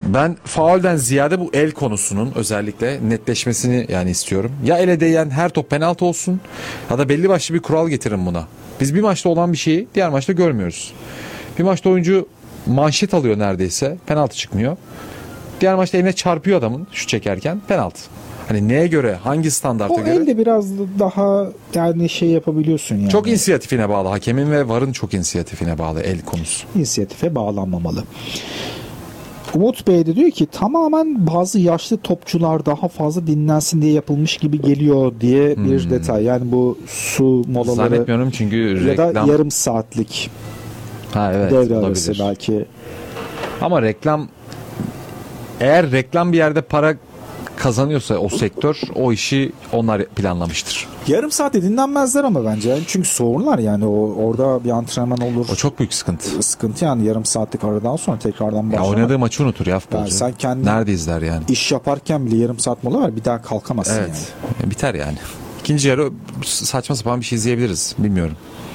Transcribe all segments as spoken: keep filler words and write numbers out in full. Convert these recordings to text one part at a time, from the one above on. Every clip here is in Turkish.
Ben faulden ziyade bu el konusunun özellikle netleşmesini yani istiyorum. Ya ele değen her top penaltı olsun ya da belli başlı bir kural getirin buna. Biz bir maçta olan bir şeyi diğer maçta görmüyoruz. Bir maçta oyuncu manşet alıyor neredeyse, penaltı çıkmıyor. Diğer maçta eline çarpıyor adamın şut çekerken, penaltı. Hani neye göre, hangi standarta o göre? O elde biraz daha yani şey yapabiliyorsun yani. Çok inisiyatifine bağlı. Hakemin ve VAR'ın çok inisiyatifine bağlı el konusu. İnisiyatife bağlanmamalı. Umut Bey de diyor ki tamamen bazı yaşlı topçular daha fazla dinlensin diye yapılmış gibi geliyor diye bir hmm. detay. Yani bu su molaları. Zannetmiyorum çünkü ya reklam. da yarım saatlik ha, evet, devre arası belki. Ama reklam, eğer reklam bir yerde para kazanıyorsa o sektör, o işi onlar planlamıştır. Yarım saatte dinlenmezler ama bence. Çünkü soğurlar yani. O, orada bir antrenman olur. O çok büyük sıkıntı. Sıkıntı yani yarım saatlik aradan sonra tekrardan başlamak. Ya oynadığı maçı unutur ya futbolcu. Yani sen kendin nerede izler yani? İş yaparken bile yarım saat mola var. Bir daha kalkamazsın evet. yani. Biter yani. İkinci yarı saçma sapan bir şey izleyebiliriz. Bilmiyorum.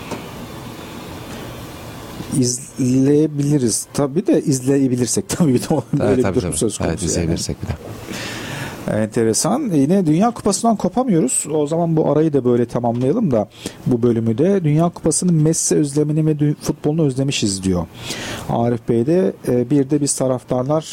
İzleyebiliriz. Tabii de izleyebilirsek tabii bir de böyle evet, bir tabii, durum tabii. söz konusu. Evet, izleyebilirsek yani. Bir de. Enteresan. Yine Dünya Kupası'ndan kopamıyoruz. O zaman bu arayı da böyle tamamlayalım da bu bölümü de Dünya Kupası'nın Messi özlemini ve futbolunu özlemişiz diyor. Arif Bey de bir de biz taraftarlar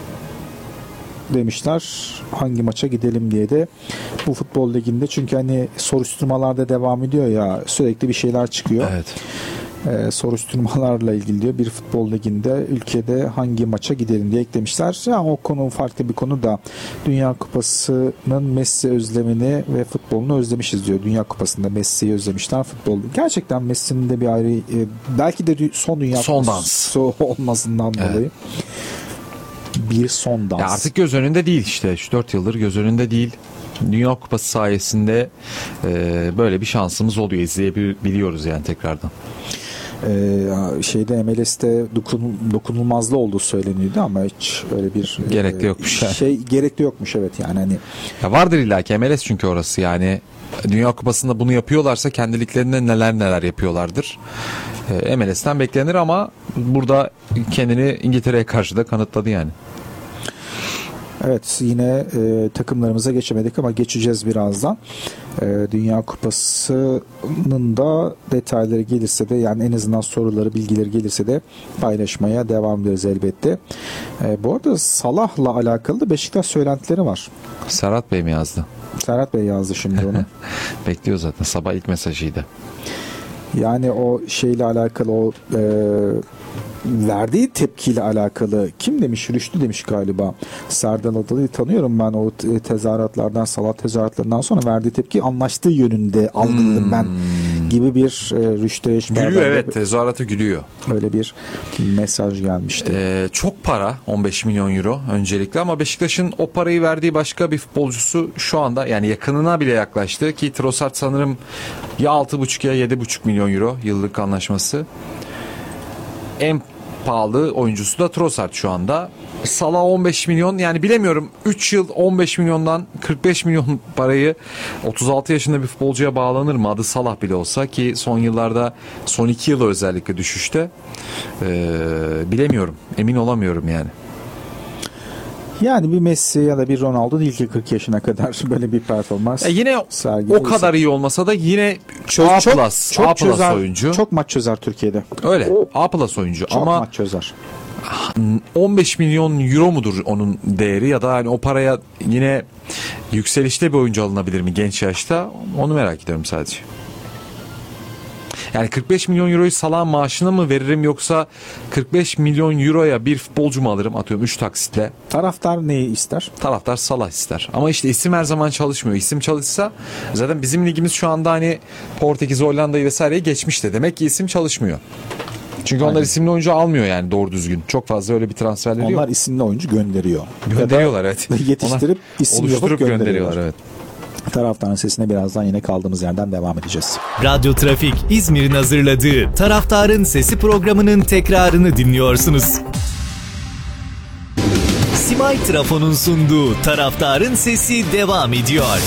demişler hangi maça gidelim diye de bu futbol liginde, çünkü hani soruşturmalar da devam ediyor ya, sürekli bir şeyler çıkıyor. Evet. Ee, soruşturmalarla ilgili diyor bir futbol liginde ülkede hangi maça gidelim diye eklemişler. Ya o konu farklı bir konu da Dünya Kupası'nın Messi özlemini ve futbolunu özlemişiz diyor. Dünya Kupası'nda Messi'yi özlemişler, futbol. Gerçekten Messi'nin de bir ayrı e, belki de son Dünya son Kupası olmasından evet. dolayı bir son dans. Ya artık göz önünde değil işte. Şu dört yıldır göz önünde değil. Dünya Kupası sayesinde e, böyle bir şansımız oluyor. İzleyebiliyoruz yani tekrardan. Ee, şeyde M L S'te dokun, dokunulmazlığı olduğu söyleniyordu ama hiç öyle bir gerekli e, yokmuş. Şey gerekli yokmuş evet yani hani. Ya vardır illa ki M L S çünkü orası yani. Dünya Kupası'nda bunu yapıyorlarsa kendiliklerinde neler neler yapıyorlardır. E, M L S'ten beklenir ama burada kendini İngiltere'ye karşı da kanıtladı yani. Evet, yine e, takımlarımıza geçemedik ama geçeceğiz birazdan. E, Dünya Kupası'nın da detayları gelirse de, yani en azından soruları, bilgileri gelirse de paylaşmaya devam ederiz elbette. E, bu arada Salah'la alakalı da Beşiktaş söylentileri var. Serhat Bey mi yazdı? Serhat Bey yazdı şimdi onu. Bekliyor zaten, sabah ilk mesajıydı. Yani o şeyle alakalı, o e, verdiği tepkiyle alakalı, kim demiş? Rüştü demiş galiba. Serdal Adalı'yı tanıyorum ben, o tezahüratlardan, Salat tezahüratlarından sonra verdiği tepki anlaştığı yönünde algıladım hmm. ben gibi bir e, Rüştü Eşber'den. Gülüyor evet, tezahüratı gülüyor. Öyle bir mesaj gelmişti. Ee, çok para, on beş milyon euro öncelikle, ama Beşiktaş'ın o parayı verdiği başka bir futbolcusu şu anda yani yakınına bile yaklaştı ki Trossard sanırım ya altı buçuk ya yedi buçuk milyon euro yıllık anlaşması. En pahalı oyuncusu da Trossard şu anda. Salah on beş milyon, yani bilemiyorum, üç yıl on beş milyondan kırk beş milyon parayı otuz altı yaşında bir futbolcuya bağlanır mı? Adı Salah bile olsa, ki son yıllarda, son iki yılı özellikle düşüşte. Ee, bilemiyorum, emin olamıyorum yani. Yani bir Messi ya da bir Ronaldo değil ki kırk yaşına kadar böyle bir performans. E yine o kadar iyi olmasa da yine çok, A+, çok, çok A+ çözer, oyuncu. Çok maç çözer Türkiye'de. Öyle. A+ oyuncu çok ama maç çözer. on beş milyon euro mudur onun değeri, ya da hani o paraya yine yükselişte bir oyuncu alınabilir mi genç yaşta? Onu merak ediyorum sadece. Yani kırk beş milyon euroyu Salah'ın maaşına mı veririm, yoksa kırk beş milyon euroya bir futbolcu mu alırım, atıyorum üç taksitle? Taraftar neyi ister? Taraftar Salah ister. Ama işte isim her zaman çalışmıyor. İsim çalışsa zaten bizim ligimiz şu anda hani Portekiz, Hollanda'yı vesaireyi geçmişti. Demek ki isim çalışmıyor. Çünkü onlar Aynen. isimli oyuncu almıyor yani doğru düzgün. Çok fazla öyle bir transferleri onlar yok. Onlar isimli oyuncu gönderiyor. Gönderiyorlar evet. Yetiştirip isim yapıp gönderiyorlar. gönderiyorlar evet. Taraftarın Sesi'ne birazdan yine kaldığımız yerden devam edeceğiz. Radyo Trafik İzmir'in hazırladığı Taraftarın Sesi programının tekrarını dinliyorsunuz. Simay Trafo'nun sunduğu Taraftarın Sesi devam ediyor.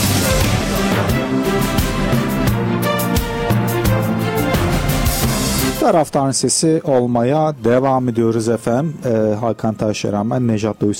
Taraftarın Sesi olmaya devam ediyoruz efendim. Ee, Hakan Taşeran ben, Nejat Doğuş